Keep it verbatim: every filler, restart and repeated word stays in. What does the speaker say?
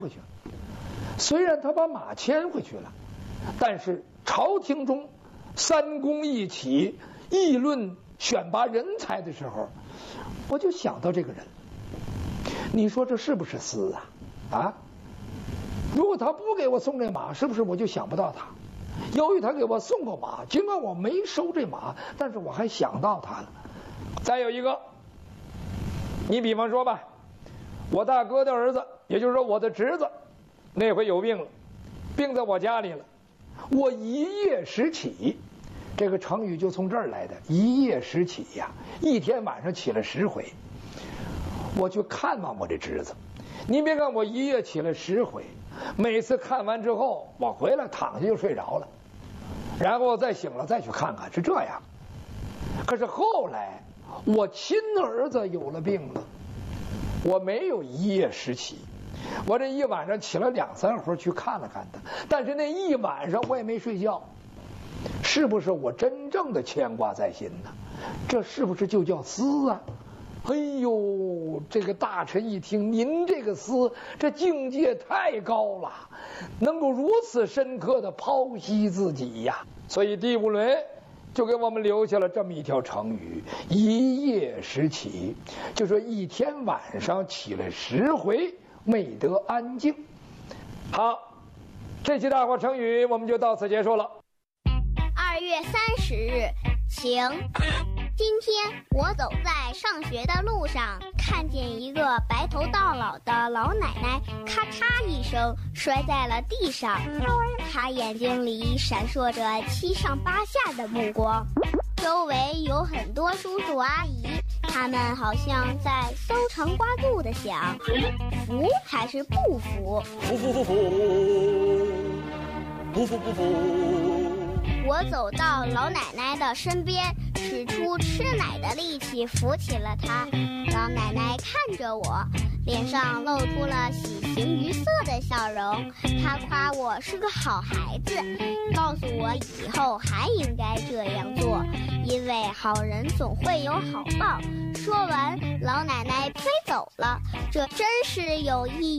回去了。虽然他把马牵回去了，但是朝廷中三公一起议论选拔人才的时候，我就想到这个人。你说这是不是私啊？啊？如果他不给我送这马，是不是我就想不到他？由于他给我送过马，尽管我没收这马，但是我还想到他了。再有一个，你比方说吧，我大哥的儿子，也就是说我的侄子，那回有病了，病在我家里了。我一夜时起，这个成语就从这儿来的，一夜时起呀，一天晚上起了十回。我去看望我这侄子，你别看我一夜起了十回，每次看完之后，我回来躺下就睡着了，然后我再醒了再去看看，是这样。可是后来我亲儿子有了病了，我没有一夜时起，我这一晚上起了两三回去看了看他，但是那一晚上我也没睡觉，是不是我真正的牵挂在心呢？这是不是就叫思啊？哎呦，这个大臣一听，您这个思，这境界太高了，能够如此深刻的剖析自己呀。所以第五轮就给我们留下了这么一条成语：一夜时起，就说一天晚上起了十回，没得安静。好，这期大话成语我们就到此结束了。 二月三十日，晴。今天我走在上学的路上，看见一个白头到老的老奶奶，咔嚓一声摔在了地上。她眼睛里闪烁着七上八下的目光，周围有很多叔叔阿姨，他们好像在搜肠刮肚的想，服还是不服？ 服服不服，不服不服。 我走到老奶奶的身边，使出吃奶的力气扶起了她。老奶奶看着我，脸上露出了喜形于色的笑容。她夸我是个好孩子，告诉我以后还应该这样做，因为好人总会有好报。说完，老奶奶飞走了。这真是有意